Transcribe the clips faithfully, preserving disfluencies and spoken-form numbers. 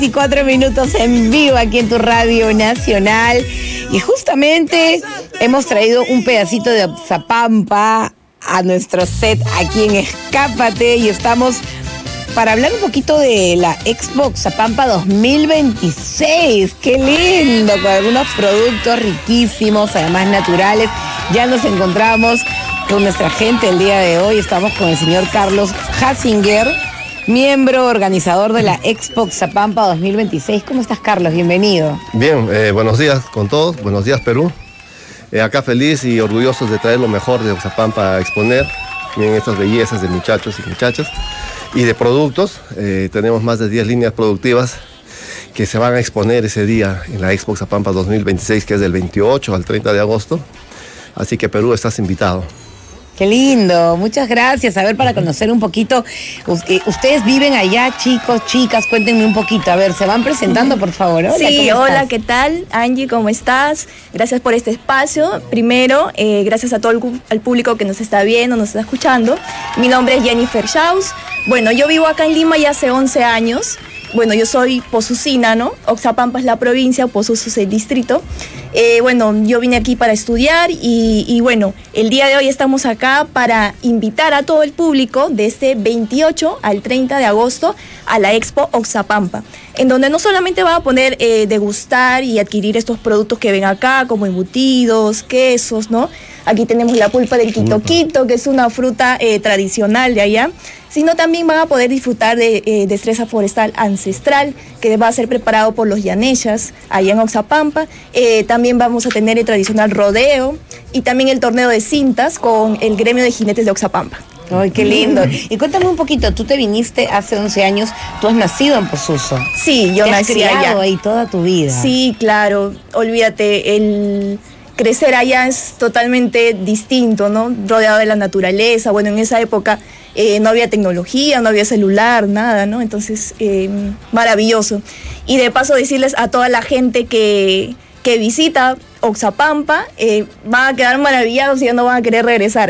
veinticuatro minutos en vivo aquí en tu Radio Nacional. Y justamente hemos traído un pedacito de Oxapampa a nuestro set aquí en Escápate y estamos para hablar un poquito de la Expo Oxapampa dos mil veintiséis. ¡Qué lindo! Con algunos productos riquísimos, además naturales. Ya nos encontramos con nuestra gente el día de hoy. Estamos con el señor Carlos Hasinger, miembro organizador de la Expo Oxapampa dos mil veintiséis. ¿Cómo estás, Carlos? Bienvenido. Bien, eh, buenos días con todos. Buenos días, Perú. Eh, acá feliz y orgullosos de traer lo mejor de Oxapampa a exponer en estas bellezas de muchachos y muchachas y de productos. Eh, tenemos más de diez líneas productivas que se van a exponer ese día en la Expo Oxapampa dos mil veintiséis, que es del veintiocho al treinta de agosto. Así que, Perú, estás invitado. Qué lindo, muchas gracias. A ver, para conocer un poquito, ustedes viven allá, chicos, chicas, cuéntenme un poquito. A ver, se van presentando, por favor. Hola, sí, hola, ¿qué tal? Angie, ¿cómo estás? Gracias por este espacio. Primero, eh, gracias a todo el al público que nos está viendo, nos está escuchando. Mi nombre es Jennifer Schaus. Bueno, yo vivo acá en Lima ya hace once años. Bueno, yo soy pozucina, ¿no? Oxapampa es la provincia, Pozuzo es el distrito. Eh, bueno, yo vine aquí para estudiar y, y bueno, el día de hoy estamos acá para invitar a todo el público de este veintiocho al treinta de agosto a la Expo Oxapampa, en donde no solamente van a poder eh, degustar y adquirir estos productos que ven acá, como embutidos, quesos, ¿no? Aquí tenemos la pulpa del quito-quito, que es una fruta eh, tradicional de allá, sino también van a poder disfrutar de eh, destreza forestal ancestral, que va a ser preparado por los yaneyas allá en Oxapampa. Eh, también vamos a tener el tradicional rodeo y también el torneo de cintas con el gremio de jinetes de Oxapampa. ¡Ay, qué lindo! Y cuéntame un poquito, tú te viniste hace once años, tú has nacido en Pozuzo. Sí, yo ¿Te has nací criado allá. ahí toda tu vida? Sí, claro, olvídate, el crecer allá es totalmente distinto, ¿no? Rodeado de la naturaleza. Bueno, en esa época eh, no había tecnología, no había celular, nada, ¿no? Entonces, eh, maravilloso. Y de paso decirles a toda la gente que, que visita Oxapampa, eh, van a quedar maravillados y ya no van a querer regresar.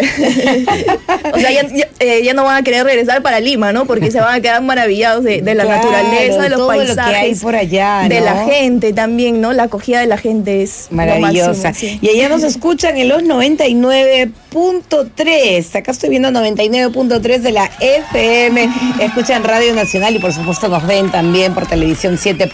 O sea, ya, ya, eh, ya no van a querer regresar para Lima, ¿no? Porque se van a quedar maravillados de, de la Claro, naturaleza, de los todo paisajes, lo que hay por allá, de ¿no? la gente también, ¿no? La acogida de la gente es maravillosa. Máximo, sí. Y allá nos escuchan en los noventa y nueve punto tres. Acá estoy viendo noventa y nueve punto tres de la F M. Escuchan Radio Nacional y por supuesto nos ven también por Televisión siete.